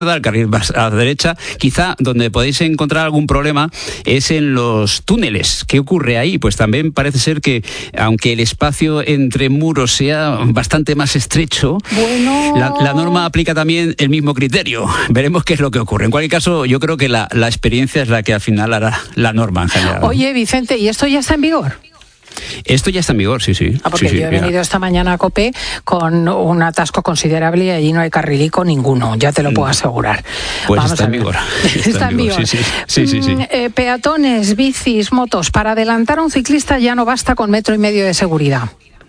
el carril a la derecha. Quizá donde podéis encontrar algún problema es en los túneles. ¿Qué ocurre ahí? Pues también parece ser que, aunque el espacio entre muros sea bastante más estrecho, la norma aplica también el mismo criterio. Veremos qué es lo que ocurre. En cualquier caso, yo creo que la experiencia es la que al final hará la norma en general. Oye, Vicente, ¿y esto ya está en vigor? Esto ya está en vigor, sí. Porque yo he venido esta mañana a COPE con un atasco considerable y allí no hay carrilico ninguno, ya te lo puedo asegurar. Pues vamos está en vigor. Está en vigor. Sí. Peatones, bicis, motos, para adelantar a un ciclista ya no basta con 1,5 metros de seguridad.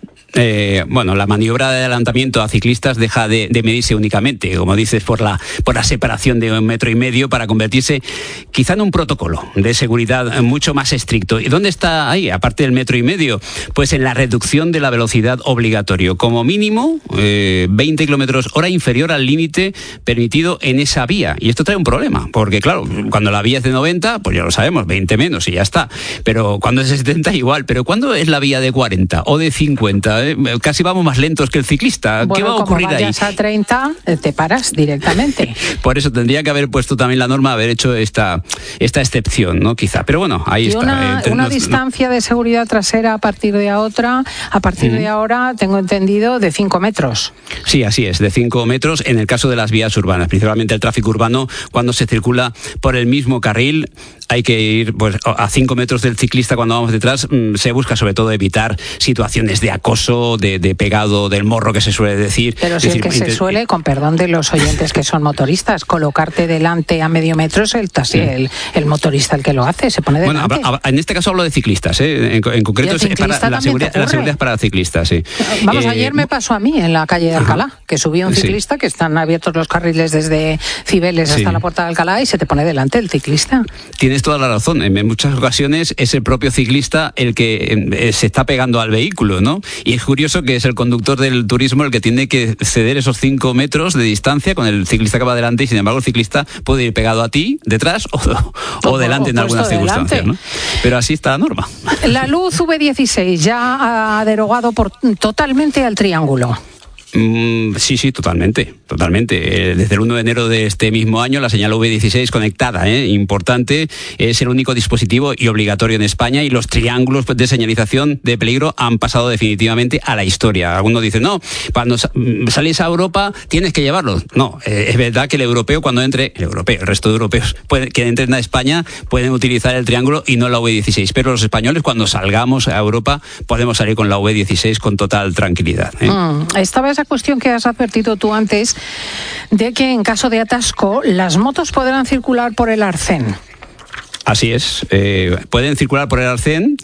La maniobra de adelantamiento a ciclistas deja de medirse únicamente, como dices, por la separación de 1,5 metros para convertirse quizá en un protocolo de seguridad mucho más estricto. ¿Y dónde está ahí, aparte del 1,5 metros? Pues en la reducción de la velocidad obligatorio. Como mínimo, 20 kilómetros hora inferior al límite permitido en esa vía. Y esto trae un problema, porque claro, cuando la vía es de 90, pues ya lo sabemos, 20 menos y ya está. Pero cuando es de 70, igual. Pero cuando es la vía de 40 o de 50, casi vamos más lentos que el ciclista. Bueno, ¿qué va a ocurrir ahí? Como vayas a 30, te paras directamente. Por eso tendría que haber puesto también la norma, haber hecho esta excepción, ¿no? Quizá. Pero bueno, ahí está. Una distancia de seguridad trasera a partir de ahora, tengo entendido, de 5 metros. Sí, así es, de 5 metros en el caso de las vías urbanas, principalmente el tráfico urbano, cuando se circula por el mismo carril. Hay que ir pues a 5 metros del ciclista cuando vamos detrás. Se busca sobre todo evitar situaciones de acoso, de pegado del morro, que se suele decir. Pero si el que se suele, con perdón de los oyentes que son motoristas, colocarte delante a 0,5 metros, el motorista el que lo hace, se pone delante. Bueno, en este caso hablo de ciclistas, en concreto es para la seguridad es para ciclistas, sí. Vamos, ayer me pasó a mí en la calle de Alcalá, que subí un ciclista, que están abiertos los carriles desde Cibeles hasta la Puerta de Alcalá, y se te pone delante el ciclista. Tienes toda la razón. En muchas ocasiones es el propio ciclista el que se está pegando al vehículo, ¿no? Y es curioso que es el conductor del turismo el que tiene que ceder esos 5 metros de distancia con el ciclista que va delante, y sin embargo el ciclista puede ir pegado a ti, detrás o delante en algunas circunstancias, ¿no? Pero así está la norma. La luz V16 ya ha derogado totalmente al triángulo. Sí, totalmente. Desde el 1 de enero de este mismo año, la señal V16 conectada, importante, es el único dispositivo y obligatorio en España, y los triángulos de señalización de peligro han pasado definitivamente a la historia. Algunos dicen, no, cuando sales a Europa tienes que llevarlos. No, es verdad que el resto de europeos que entren a España pueden utilizar el triángulo y no la V16, pero los españoles, cuando salgamos a Europa, podemos salir con la V16 con total tranquilidad. Esta vez cuestión que has advertido tú antes, de que en caso de atasco las motos podrán circular por el arcén. Así es, pueden circular por el arcén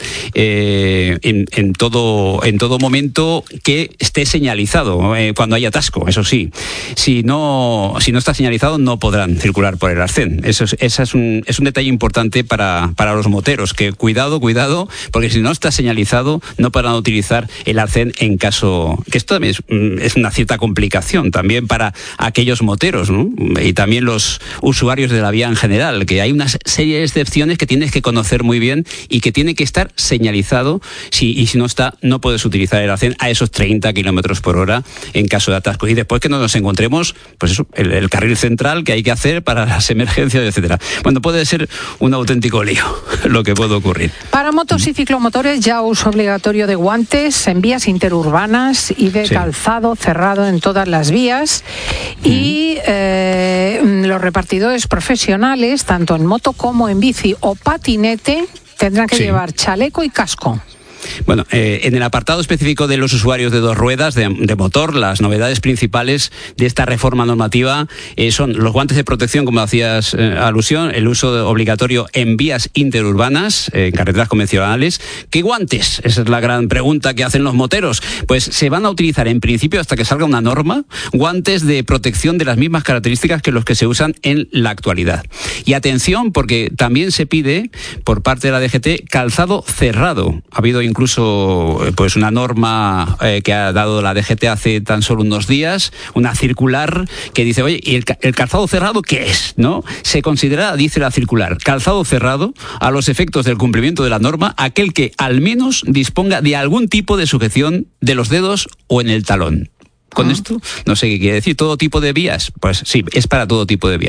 en todo momento que esté señalizado, cuando hay atasco, eso sí. Si no está señalizado, no podrán circular por el arcén. Ese es un detalle importante para los moteros, que cuidado, porque si no está señalizado, no podrán utilizar el arcén en caso... Que esto también es una cierta complicación también para aquellos moteros, ¿no? Y también los usuarios de la vía en general, que hay una serie de excepciones que tienes que conocer muy bien y que tiene que estar señalizado, y si no está, no puedes utilizar el arcén a esos 30 kilómetros por hora en caso de atasco. Y después que no nos encontremos, pues eso, el carril central que hay que hacer para las emergencias, etcétera. Bueno, puede ser un auténtico lío lo que puede ocurrir. Para motos y ciclomotores, ya uso obligatorio de guantes en vías interurbanas y de calzado cerrado en todas las vías. Y los repartidores profesionales, tanto en moto como en bici o patinete, tendrán que llevar chaleco y casco. Bueno, en el apartado específico de los usuarios de dos ruedas de motor, las novedades principales de esta reforma normativa son los guantes de protección, como hacías alusión, el uso obligatorio en vías interurbanas, en carreteras convencionales. ¿Qué guantes? Esa es la gran pregunta que hacen los moteros. Pues se van a utilizar en principio, hasta que salga una norma, guantes de protección de las mismas características que los que se usan en la actualidad. Y atención, porque también se pide por parte de la DGT calzado cerrado. Ha habido incluso pues una norma que ha dado la DGT hace tan solo unos días, una circular que dice, oye, ¿y el calzado cerrado qué es? ¿No? Se considera, dice la circular, calzado cerrado a los efectos del cumplimiento de la norma, aquel que al menos disponga de algún tipo de sujeción de los dedos o en el talón. con esto? No sé qué quiere decir. ¿Todo tipo de vías? Pues sí, es para todo tipo de vías.